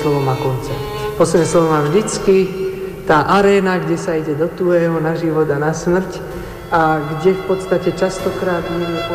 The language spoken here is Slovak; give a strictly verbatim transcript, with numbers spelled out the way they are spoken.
slovo má koncert. Posledné slovo má vždycky tá aréna, kde sa ide do tuhého na život a na smrť a kde v podstate častokrát nie je